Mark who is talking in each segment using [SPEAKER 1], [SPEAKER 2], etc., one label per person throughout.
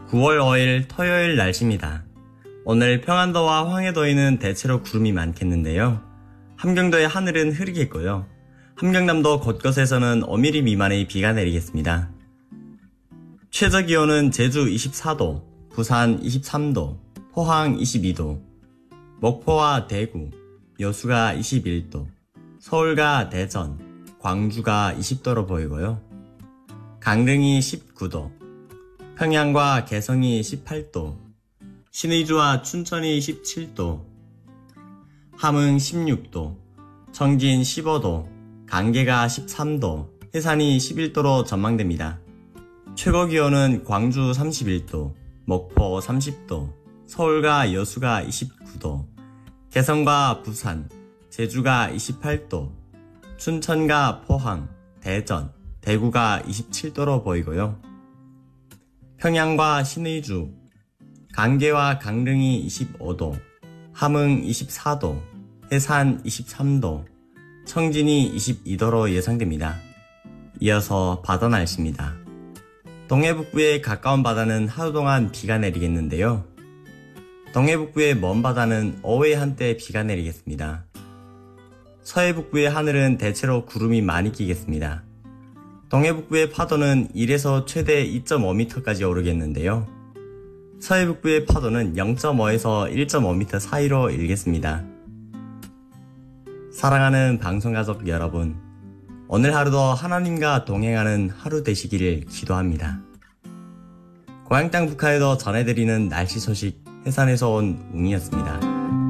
[SPEAKER 1] 9월 5일 토요일 날씨입니다. 오늘 평안도와 황해도에는 대체로 구름이 많겠는데요. 함경도의 하늘은 흐리겠고요. 함경남도 곳곳에서는 5mm 미만의 비가 내리겠습니다. 최저기온은 제주 24도, 부산 23도, 포항 22도, 목포와 대구, 여수가 21도, 서울과 대전, 광주가 20도로 보이고요. 강릉이 19도, 평양과 개성이 18도, 신의주와 춘천이 17도, 함흥 16도, 청진 15도, 강계가 13도, 해산이 11도로 전망됩니다. 최고기온은 광주 31도, 목포 30도, 서울과 여수가 29도, 개성과 부산, 제주가 28도, 춘천과 포항, 대전, 대구가 27도로 보이고요. 평양과 신의주, 강계와 강릉이 25도, 함흥 24도, 해산 23도, 청진이 22도로 예상됩니다. 이어서 바다 날씨입니다. 동해북부에 가까운 바다는 하루 동안 비가 내리겠는데요. 동해북부의 먼 바다는 오후에 한때 비가 내리겠습니다. 서해북부의 하늘은 대체로 구름이 많이 끼겠습니다. 동해북부의 파도는 1에서 최대 2.5m까지 오르겠는데요. 서해북부의 파도는 0.5에서 1.5m 사이로 일겠습니다. 사랑하는 방송가족 여러분, 오늘 하루도 하나님과 동행하는 하루 되시기를 기도합니다. 고향 땅 북한에도 전해드리는 날씨 소식 해산에서 온 웅이었습니다.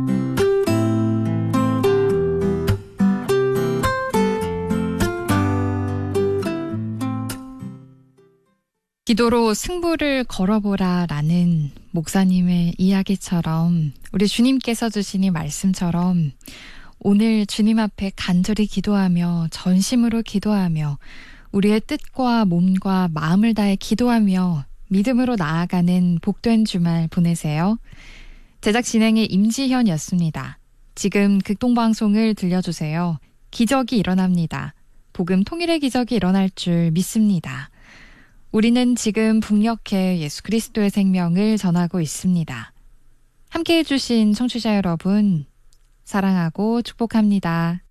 [SPEAKER 2] 기도로 승부를 걸어보라 라는 목사님의 이야기처럼, 우리 주님께서 주신 이 말씀처럼 오늘 주님 앞에 간절히 기도하며 전심으로 기도하며 우리의 뜻과 몸과 마음을 다해 기도하며 믿음으로 나아가는 복된 주말 보내세요. 제작 진행의 임지현이었습니다. 지금 극동방송을 들려주세요. 기적이 일어납니다. 복음 통일의 기적이 일어날 줄 믿습니다. 우리는 지금 북녘에 예수 그리스도의 생명을 전하고 있습니다. 함께해 주신 청취자 여러분, 사랑하고 축복합니다.